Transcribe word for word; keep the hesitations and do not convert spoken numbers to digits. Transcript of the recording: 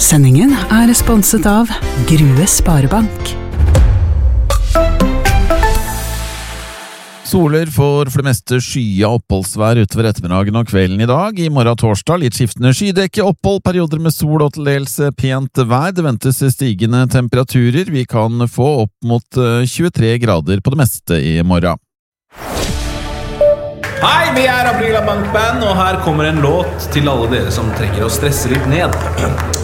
Sendingen er sponset av Grue Sparebank. Soler får for det meste skya oppholdsvær utover ettermiddagen og kvelden i dag. I morgen torsdag litt skiftende skydekke, opphold, perioder med sol og til dels pent vær. Det ventes stigende temperaturer. Vi kan få opp mot tjuetre grader på det meste i morgen. Hei, vi er Aprila Bankband, og her kommer en låt til alle dere som trenger å stresse litt ned.